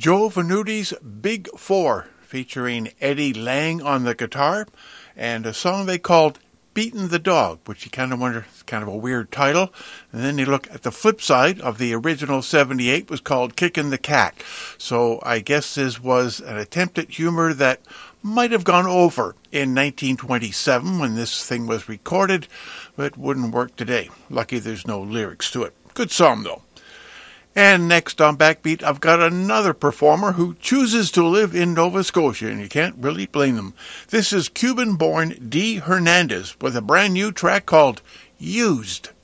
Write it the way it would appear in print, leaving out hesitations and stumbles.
Joe Venuti's Big Four, featuring Eddie Lang on the guitar, and a song they called Beatin' the Dog, which you kind of wonder, it's kind of a weird title. And then you look at the flip side of the original 78 was called Kickin' the Cat. So I guess this was an attempt at humor that might have gone over in 1927 when this thing was recorded, but wouldn't work today. Lucky there's no lyrics to it. Good song, though. And next on Backbeat, I've got another performer who chooses to live in Nova Scotia, and you can't really blame them. This is Cuban-born Dee Hernandez with a brand new track called Used.